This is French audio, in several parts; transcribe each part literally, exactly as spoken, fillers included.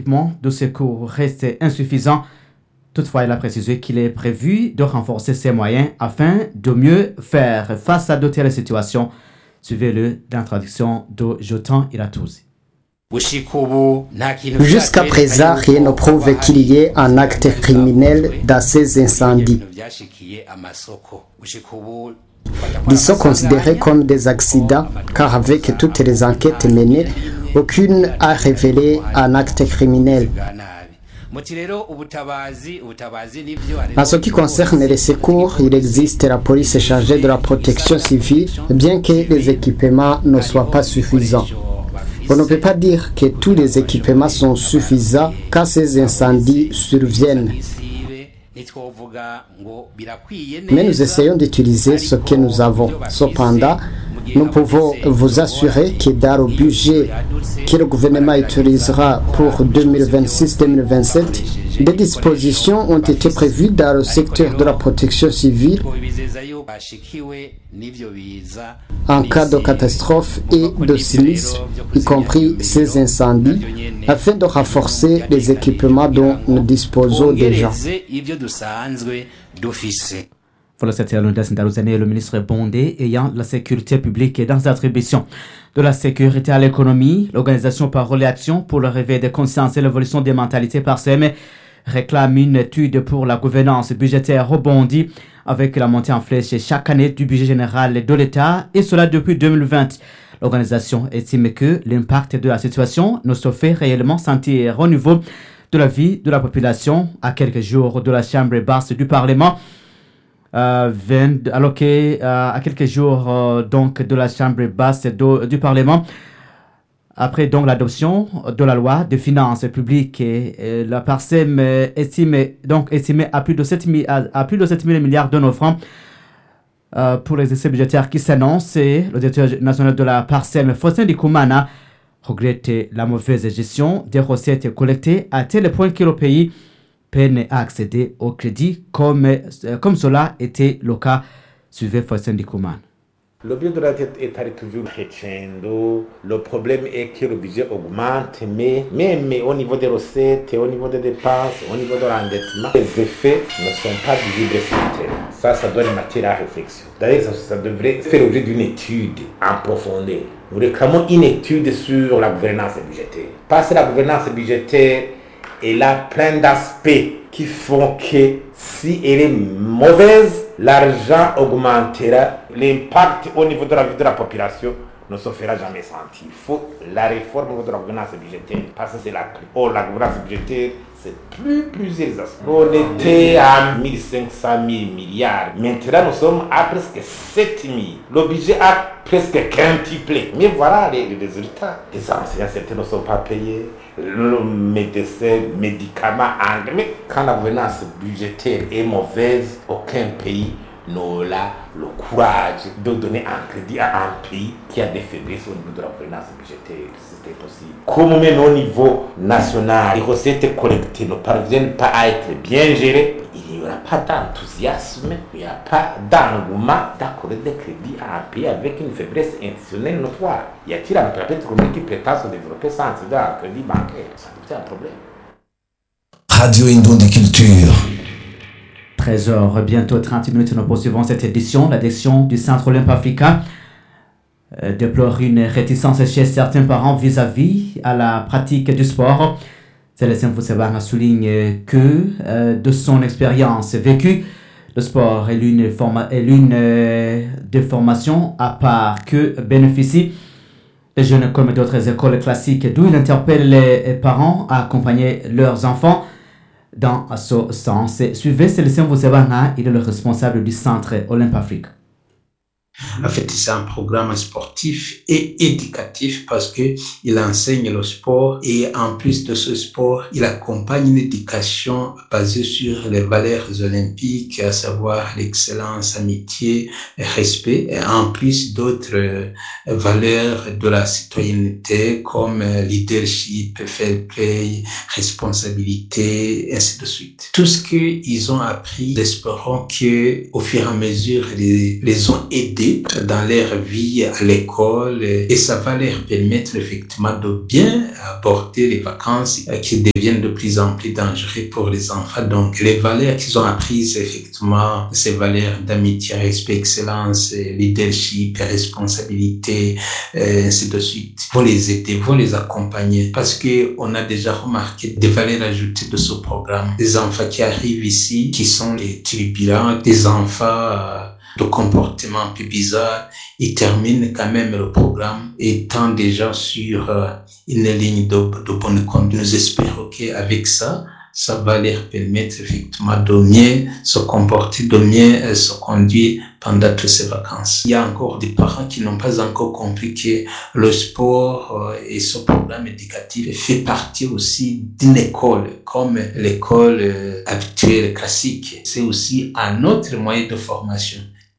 équipements de secours restent insuffisants. Toutefois, il a précisé qu'il est prévu de renforcer ses moyens afin de mieux faire face à de telles situations. Suivez-le dans la traduction de Jotan Iratouzi. Jusqu'à présent, rien ne prouve qu'il y ait un acte criminel dans ces incendies. Ils sont considérés comme des accidents car avec toutes les enquêtes menées, aucune n'a révélé un acte criminel. En ce qui concerne les secours, il existe la police chargée de la protection civile, bien que les équipements ne soient pas suffisants. On ne peut pas dire que tous les équipements sont suffisants quand ces incendies surviennent. Mais nous essayons d'utiliser ce que nous avons. Cependant, nous pouvons vous assurer que dans le budget que le gouvernement utilisera pour deux mille vingt-six deux mille vingt-sept, des dispositions ont été prévues dans le secteur de la protection civile en cas de catastrophe et de sinistre, y compris ces incendies, afin de renforcer les équipements dont nous disposons déjà. Le ministre Bondé ayant la sécurité publique et dans l'attribution de la sécurité à l'économie, l'organisation Parole et Action pour le réveil des consciences et l'évolution des mentalités par S E M réclame une étude pour la gouvernance budgétaire rebondie avec la montée en flèche chaque année du budget général de l'État et cela depuis deux mille vingt. L'organisation estime que l'impact de la situation ne se fait réellement sentir au niveau de la vie de la population à quelques jours de la Chambre basse du Parlement. Euh, vingt, alors que, euh, à quelques jours euh, donc de la Chambre basse de, du Parlement, après donc l'adoption de la loi de finances publiques, et, et la PARSEM estime donc estimée à plus de sept mille à, à plus de sept mille milliards de nos francs euh, pour les essais budgétaires qui s'annoncent. Et le directeur national de la PARSEM, Faustin Ndikumana, regrette la mauvaise gestion des recettes collectées à tel point que le pays peine à accéder au crédit comme, euh, comme cela était le cas. Suivez Faustin Ndikumana. Le budget de la dette est toujours crescendo. Le problème est que le budget augmente, mais même au niveau des recettes, au niveau des dépenses, au niveau de l'endettement, les effets ne sont pas visibles sur le terrain. Ça, ça donne matière à réflexion. D'ailleurs, ça, ça devrait faire l'objet d'une étude en profondeur. Nous réclamons une étude sur la gouvernance budgétaire. Parce que la gouvernance budgétaire est là plein d'aspects qui font que si elle est mauvaise, l'argent augmentera, l'impact au niveau de la vie de la population ne se fera jamais sentir. Il faut la réforme au niveau de la gouvernance budgétaire, parce que c'est la clé. Or, la gouvernance budgétaire, c'est plus plusieurs aspects. On était à mille cinq cents milliards. Maintenant, nous sommes à presque sept mille. Le budget a presque quintuplé. Mais voilà les, les résultats. Les enseignants, certains ne sont pas payés. Le médecin, médicaments, engrais. Mais quand la gouvernance budgétaire est mauvaise, aucun pays n'aura le courage de donner un crédit à un pays qui a des faiblesses au niveau de la gouvernance budgétaire. C'était possible. Comme même au niveau national, les recettes collectées ne parviennent pas à être bien gérées, il n'y aura pas d'enthousiasme, il n'y a pas d'engouement d'accorder des crédits à un pays avec une faiblesse institutionnelle notoire. Y a-t-il un pays économique qui prétend se développer sans accéder à un crédit bancaire? C'est un problème. Radio Indon de Culture. treize heures, bientôt trente minutes, nous poursuivons cette édition. La direction du Centre Olympe Africa euh, déplore une réticence chez certains parents vis-à-vis à la pratique du sport. Célestin Foussebanga souligne que, euh, de son expérience vécue, le sport est l'une, forma- est l'une euh, des formations à part que bénéficient les jeunes comme d'autres écoles classiques, d'où il interpelle les parents à accompagner leurs enfants dans ce sens. Suivez Célestin Foussebanga, il est le responsable du Centre Olympe Afrique. En fait, c'est un programme sportif et éducatif parce que il enseigne le sport et en plus de ce sport, il accompagne une éducation basée sur les valeurs olympiques, à savoir l'excellence, amitié, respect, et en plus d'autres valeurs de la citoyenneté comme leadership, fair play, responsabilité, et ainsi de suite. Tout ce qu'ils ont appris, espérons que au fur et à mesure, les, les ont aidés aider dans leur vie à l'école et ça va leur permettre effectivement de bien aborder les vacances qui deviennent de plus en plus dangereuses pour les enfants. Donc les valeurs qu'ils ont apprises, effectivement, ces valeurs d'amitié, respect, excellence, leadership, responsabilité, euh, ainsi de suite, vont les aider, vont les accompagner parce que on a déjà remarqué des valeurs ajoutées de ce programme. Des enfants qui arrivent ici, qui sont les turbulents, des enfants euh, de comportement un peu bizarre, ils terminent quand même le programme étant déjà sur euh, une ligne de, de bonne conduite. Nous espérons qu'avec ça, ça va leur permettre effectivement de mieux se comporter, de mieux euh, se conduire pendant toutes ces vacances. Il y a encore des parents qui n'ont pas encore compris que le sport euh, et ce programme éducatif fait partie aussi d'une école, comme l'école euh, habituelle, classique. C'est aussi un autre moyen de formation.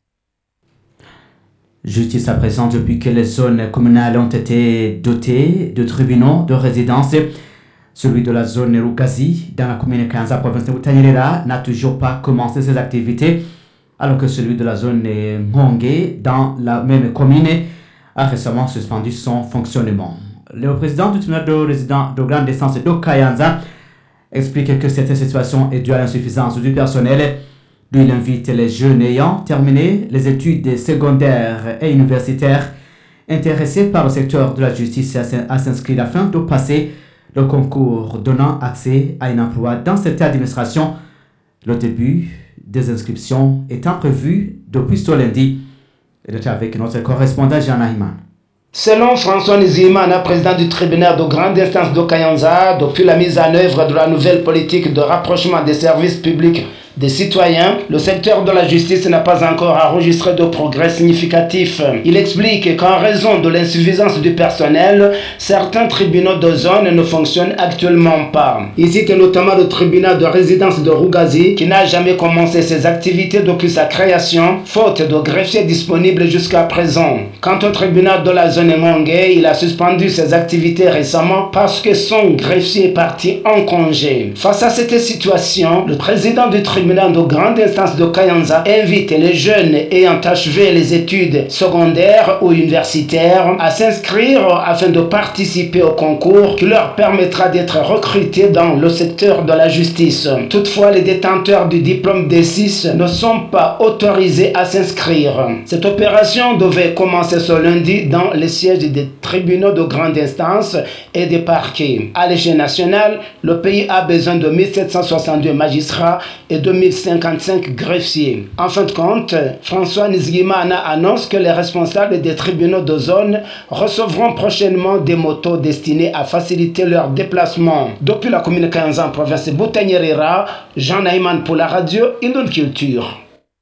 Justice à présent, depuis que les zones communales ont été dotées de tribunaux de résidence, celui de la zone Rugazi, dans la commune Kayanza, province de Butanyerera, n'a toujours pas commencé ses activités, alors que celui de la zone Ngongé, dans la même commune, a récemment suspendu son fonctionnement. Le président du tribunal de résidence de grande instance de Kayanza explique que cette situation est due à l'insuffisance du personnel. Lui, il invite les jeunes ayant terminé les études secondaires et universitaires intéressés par le secteur de la justice à s'inscrire afin de passer le concours donnant accès à un emploi dans cette administration. Le début des inscriptions étant prévu depuis ce lundi. Il est avec notre correspondant Jean Ahiman. Selon François Nizimana, président du tribunal de grande instance de Kayanza, depuis la mise en œuvre de la nouvelle politique de rapprochement des services publics des citoyens, le secteur de la justice n'a pas encore enregistré de progrès significatifs. Il explique qu'en raison de l'insuffisance du personnel, certains tribunaux de zone ne fonctionnent actuellement pas. Il cite notamment le tribunal de résidence de Rugazi, qui n'a jamais commencé ses activités depuis sa création, faute de greffiers disponibles jusqu'à présent. Quant au tribunal de la zone Ngongé, il a suspendu ses activités récemment parce que son greffier est parti en congé. Face à cette situation, le président du tribunal de grande instance de Kayanza invite les jeunes ayant achevé les études secondaires ou universitaires à s'inscrire afin de participer au concours qui leur permettra d'être recrutés dans le secteur de la justice. Toutefois, les détenteurs du diplôme D six ne sont pas autorisés à s'inscrire. Cette opération devait commencer ce lundi dans les sièges des tribunaux de grande instance et des parquets. À l'échelle nationale, le pays a besoin de mille sept cent soixante-deux magistrats et de mille cinquante-cinq greffiers. En fin de compte, François Nizimana annonce que les responsables des tribunaux de zone recevront prochainement des motos destinées à faciliter leur déplacement. Depuis la commune Kayanza, en province de Butanyerera, Jean Ahiman pour la radio Indon Culture.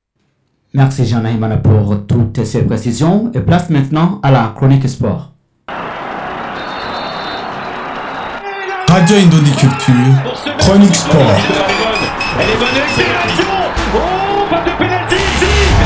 Merci Jean Ahiman pour toutes ces précisions et place maintenant à la chronique sport. Radio Indon Culture, chronique sport. Elle est bonne, accélération. Oh, pas de pénalty ici.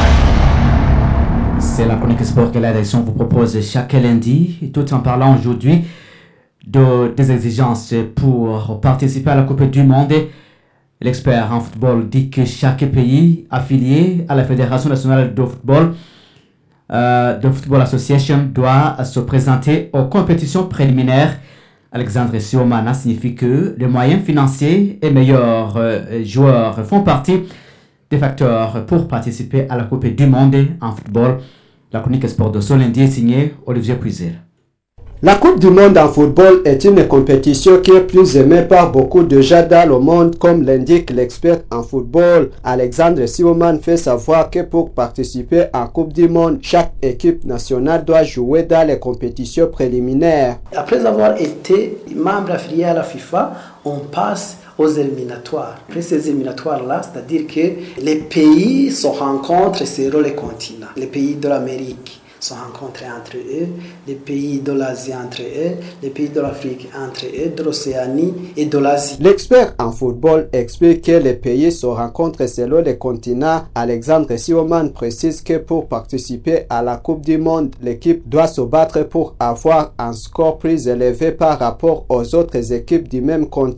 C'est la chronique sport que la rédaction vous propose chaque lundi, tout en parlant aujourd'hui de, des exigences pour participer à la Coupe du Monde. L'expert en football dit que chaque pays affilié à la Fédération nationale de football, euh, de Football Association, doit se présenter aux compétitions préliminaires. Alexandre Siomana signifie que les moyens financiers et meilleurs euh, joueurs font partie des facteurs pour participer à la Coupe du Monde en football. La chronique sport de ce lundi est signée Olivier Puizel. La Coupe du Monde en football est une compétition qui est plus aimée par beaucoup de gens dans le monde, comme l'indique l'expert en football. Alexandre Sioman fait savoir que pour participer en Coupe du Monde, chaque équipe nationale doit jouer dans les compétitions préliminaires. Après avoir été membre affilié à la FIFA, on passe aux éliminatoires. Après ces éliminatoires-là, c'est-à-dire que les pays se rencontrent sur les continents, les pays de l'Amérique se rencontrent entre eux, les pays de l'Asie entre eux, les pays de l'Afrique entre eux, de l'Océanie et de l'Asie. L'expert en football explique que les pays se rencontrent selon les continents. Alexandre Sioman précise que pour participer à la Coupe du Monde, l'équipe doit se battre pour avoir un score plus élevé par rapport aux autres équipes du même continent.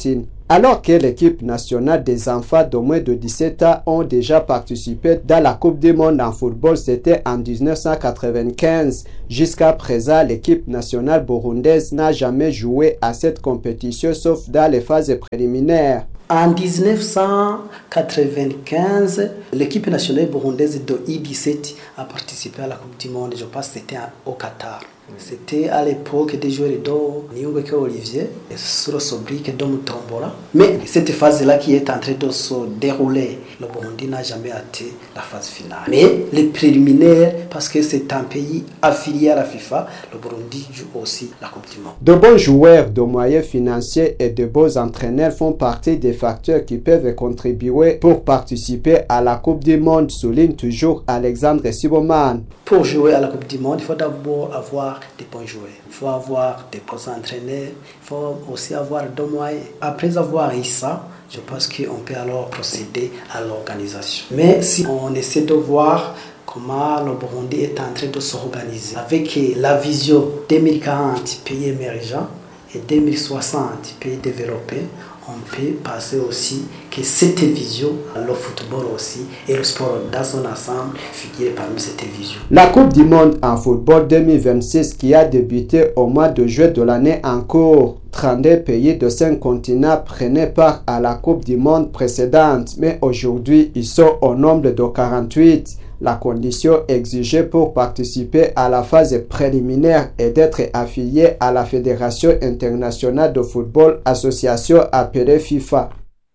Alors que l'équipe nationale des enfants de moins de dix-sept ans ont déjà participé dans la Coupe du Monde en football, c'était en dix-neuf cent quatre-vingt-quinze. Jusqu'à présent, l'équipe nationale burundaise n'a jamais joué à cette compétition sauf dans les phases préliminaires. En dix-neuf cent quatre-vingt-quinze, l'équipe nationale burundaise de I dix-sept a participé à la Coupe du Monde, je pense que c'était au Qatar. C'était à l'époque des joueurs de Nyungweke Olivier, Suro Sobrique, Dom Tombola. Mais cette phase-là qui est en train de se dérouler, le Burundi n'a jamais atteint la phase finale. Mais les préliminaires, parce que c'est un pays affilié à la FIFA, le Burundi joue aussi la Coupe du Monde. De bons joueurs, de moyens financiers et de beaux entraîneurs font partie des facteurs qui peuvent contribuer pour participer à la Coupe du Monde, souligne toujours Alexandre Siboman. Pour jouer à la Coupe du Monde, il faut d'abord avoir des bons joueurs, il faut avoir des bons entraîneurs, il faut aussi avoir des moyens. Après avoir eu ça, je pense qu'on peut alors procéder à l'organisation. Mais si on essaie de voir comment le Burundi est en train de s'organiser, avec la vision deux mille quarante pays émergents et deux mille soixante pays développés, on peut passer aussi que cette vision, le football aussi et le sport dans son ensemble figurent parmi cette vision. La Coupe du Monde en football deux mille vingt-six qui a débuté au mois de juillet de l'année en cours. trente-deux pays de cinq continents prenaient part à la Coupe du Monde précédente, mais aujourd'hui ils sont au nombre de quarante-huit. La condition exigée pour participer à la phase préliminaire est d'être affilié à la Fédération internationale de football, association appelée FIFA.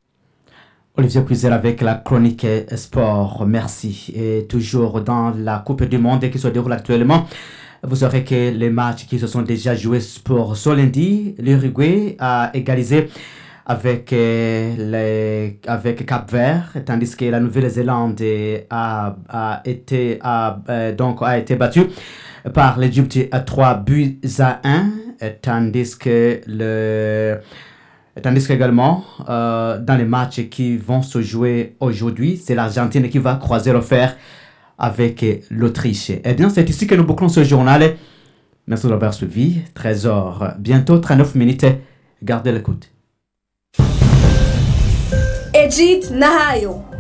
Olivier Puizel avec la chronique sport, merci. Et toujours dans la Coupe du Monde qui se déroule actuellement, vous saurez que les matchs qui se sont déjà joués pour ce lundi, l'Uruguay a égalisé avec euh, les avec Cap-Vert, tandis que la Nouvelle-Zélande a, a été a, euh, donc a été battue par l'Égypte à trois buts à un, tandis que le tandis qu'également euh, dans les matchs qui vont se jouer aujourd'hui, c'est l'Argentine qui va croiser le fer avec l'Autriche. Et bien, c'est ici que nous bouclons ce journal. Merci de l'avoir suivi. treize heures, bientôt trente-neuf minutes. Gardez l'écoute. Egid Nahayo.